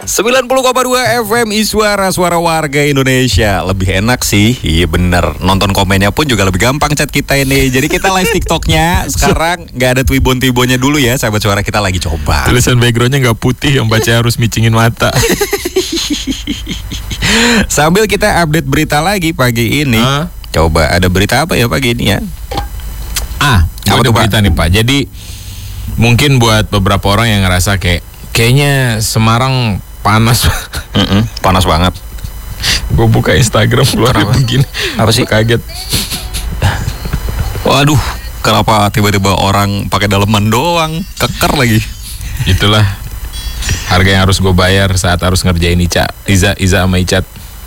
90,2 FM Iswara, suara warga Indonesia. Lebih enak sih, iya bener. Nonton komennya pun juga lebih gampang chat kita ini. Jadi kita live TikToknya sekarang nggak ada twibon-twibonnya dulu ya, sahabat suara, kita lagi coba. Tulisan backgroundnya nggak putih, yang baca harus micingin mata. Sambil kita update berita lagi pagi ini. Coba ada berita apa ya pagi ini ya? Apa tuh berita nih Pak? Jadi mungkin buat beberapa orang yang ngerasa kayaknya Semarang panas. Panas banget. Gue buka Instagram keluar begini. Apa sih? Kaget. Waduh, kenapa tiba-tiba orang pakai daleman doang, keker lagi. Itulah harga yang harus gue bayar saat harus ngerjain Iza sama Icat.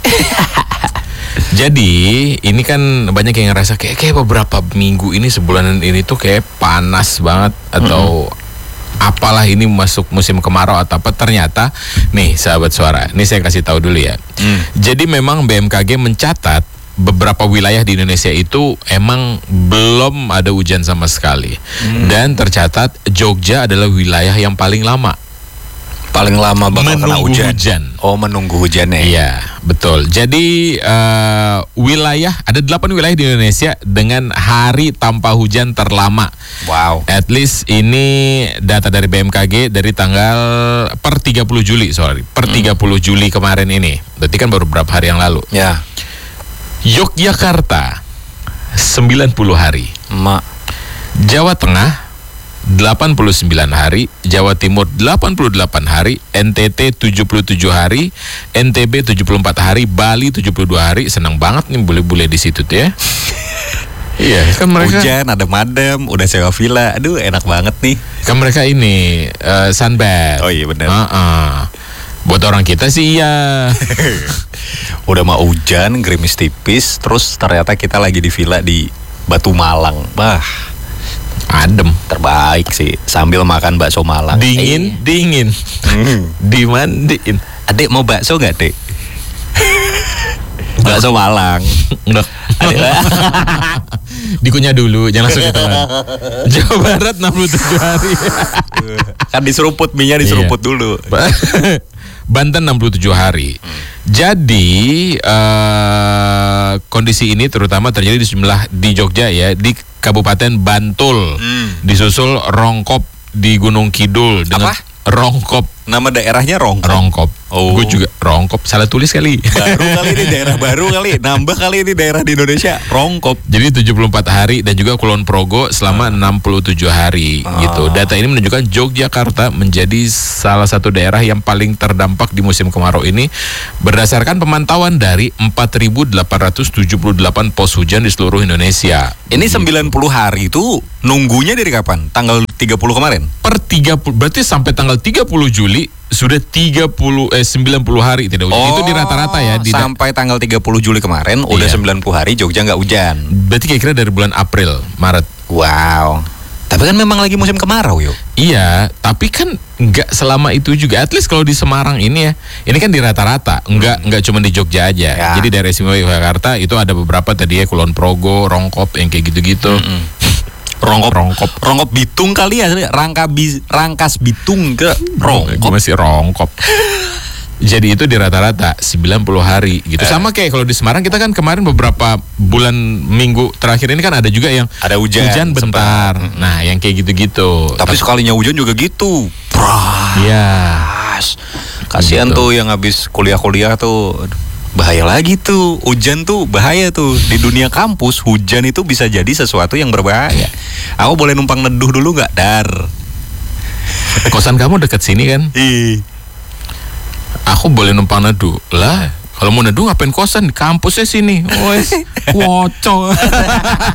Jadi ini kan banyak yang ngerasa kayak beberapa minggu ini, sebulanan ini tuh kayak panas banget atau apalah, ini masuk musim kemarau atau apa. Ternyata nih sahabat suara, ini saya kasih tahu dulu ya. Jadi memang BMKG mencatat beberapa wilayah di Indonesia itu emang belum ada hujan sama sekali. Dan tercatat Jogja adalah wilayah yang paling lama. Paling lama bakal kena hujan. Oh, menunggu hujannya. Iya, betul. Jadi wilayah, ada 8 wilayah di Indonesia dengan hari tanpa hujan terlama. Wow. At least ini data dari BMKG dari tanggal per 30 Juli, per 30 Juli kemarin ini. Berarti kan baru beberapa hari yang lalu. Ya. Yogyakarta 90 hari. Jawa Tengah 89 hari, Jawa Timur 88 hari, NTT 77 hari, NTB 74 hari, Bali 72 hari. Senang banget nih bule-bule di situ tuh ya. Iya, kan mereka hujan, ada madem, udah sewa villa. Aduh, enak banget nih. Kan mereka ini sunbath. Oh iya benar. Buat orang kita sih iya. Udah mau hujan, gerimis tipis, terus ternyata kita lagi di villa di Batu Malang. Adem, terbaik sih. Sambil makan bakso Malang. Dingin. Dimandiin. Adik mau bakso nggak, Dek? Bakso Malang. Dikunyah dulu, jangan langsung ditelan. Jawa Barat 67 hari. Kan diseruput, minyak diseruput dulu. Banten 67 hari. Jadi kondisi ini terutama terjadi di Jogja ya, di Kabupaten Bantul. Disusul Rongkop di Gunung Kidul dengan Rongkop. Nama daerahnya Rongkop. Oh. Gue juga Rongkop, salah tulis kali. Baru kali ini, daerah baru kali. Nambah kali ini daerah di Indonesia, Rongkop. Jadi 74 hari dan juga Kulon Progo selama 67 hari gitu. Data ini menunjukkan Yogyakarta menjadi salah satu daerah yang paling terdampak di musim kemarau ini berdasarkan pemantauan dari 4.878 pos hujan di seluruh Indonesia. Ini 90 hari itu nunggunya dari kapan? Tanggal 30 kemarin? Per 30, berarti sampai tanggal 30 Juli sudah 90 hari tidak hujan. Itu di rata-rata ya. Sampai tanggal 30 Juli kemarin udah 90 hari Jogja nggak hujan. Berarti kira-kira dari bulan April, Maret. Wow. Tapi kan memang lagi musim kemarau yuk. Iya, tapi kan nggak selama itu juga. At least kalau di Semarang ini ya, ini kan di rata-rata, nggak cuma di Jogja aja. Ya. Jadi dari istimewa Yogyakarta itu ada beberapa tadi ya, Kulon Progo, Rongkop yang kayak gitu-gitu. Rongkop Bitung kali ya, Rangkas Bitung ke Rongkop. Gue masih Rongkop. Jadi itu di rata-rata 90 hari gitu. Sama kayak kalau di Semarang kita kan kemarin beberapa bulan minggu terakhir ini kan ada juga yang ada hujan bentar. Nah, yang kayak gitu-gitu. Tapi sekalinya hujan juga gitu. Iya. Kasihan tuh yang habis kuliah-kuliah tuh. Bahaya lagi tuh, hujan tuh bahaya tuh. Di dunia kampus, hujan itu bisa jadi sesuatu yang berbahaya. Aku boleh numpang neduh dulu nggak, Dar? Kosan kamu deket sini kan? Aku boleh numpang neduh lah. Kalau mau neduh ngapain kosan? Di kampusnya sini. Wes, wocong.